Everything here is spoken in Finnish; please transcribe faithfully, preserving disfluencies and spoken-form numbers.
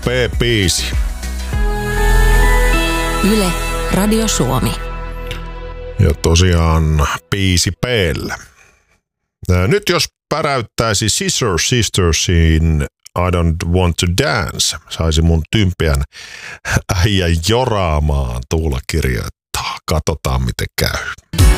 P-biisi. Yle, Radio Suomi. Ja tosiaan biisi P:lle. Nyt jos päräyttäisi Scissor Sistersin I Don't Want to Dance, saisi mun tympiän äijän joraamaan Tuula kirjoittaa. Katsotaan miten käy.